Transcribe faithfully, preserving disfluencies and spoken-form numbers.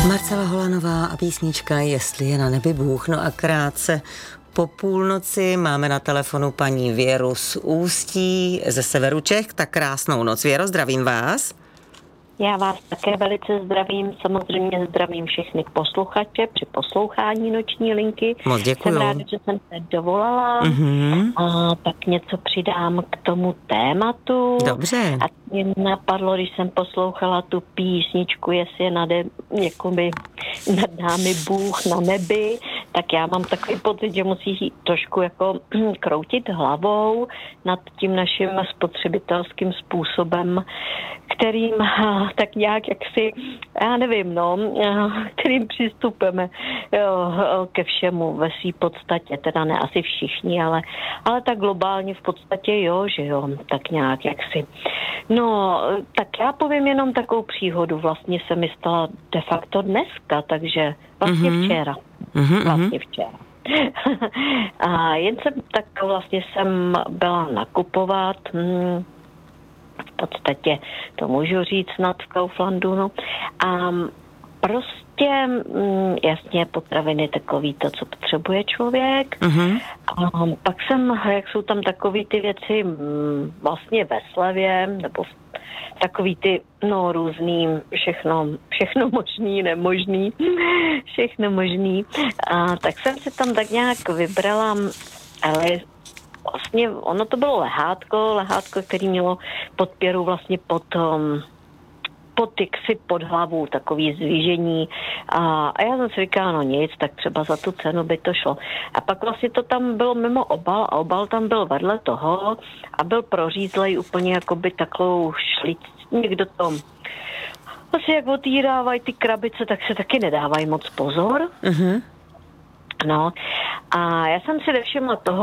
Marcela Holanová a písnička Jestli je na nebi Bůh. No a krátce po půlnoci máme na telefonu paní Věru z Ústí ze severu Čech. Tak krásnou noc. Věro, zdravím vás. Já vás také velice zdravím, samozřejmě zdravím všechny posluchače při poslouchání Noční linky. Moc děkuju. Jsem ráda, že jsem se dovolala Mm-hmm. a tak něco přidám k tomu tématu. Dobře. A mě napadlo, když jsem poslouchala tu písničku, jestli je nad, jakoby, nad námi Bůh na nebi, tak já mám takový pocit, že musí trošku jako kroutit hlavou nad tím naším spotřebitelským způsobem, kterým tak nějak jaksi, já nevím, no, kterým přistupujeme jo, ke všemu ve své podstatě, teda ne asi všichni, ale, ale tak globálně v podstatě jo, že jo, tak nějak jaksi. No, tak já povím jenom takovou příhodu, vlastně se mi stala de facto dneska, takže vlastně mm-hmm. včera. Mm-hmm. Vlastně včera. A jen jsem tak vlastně jsem byla nakupovat, hmm, v podstatě to můžu říct snad v Kauflandu, no. A prostě, mm, jasně, potraviny takový to, co potřebuje člověk. Mm-hmm. A pak jsem, jak jsou tam takový ty věci mm, vlastně ve slevě, nebo takový ty, no, různý, všechno, všechno možný, nemožný, všechno možný. A tak jsem si tam tak nějak vybrala, ale vlastně ono to bylo lehátko, lehátko, který mělo podpěru vlastně pod, um, pod jaksi pod hlavu, takový zvížení. A, a já jsem si říkala, no nic, tak třeba za tu cenu by to šlo. A pak vlastně to tam bylo mimo obal a obal tam byl vedle toho a byl prořízlej úplně jakoby takovou šlic. Někdo to asi jak otvírávají ty krabice, tak se taky nedávají moc pozor. Uh-huh. No a já jsem si nevšimla toho,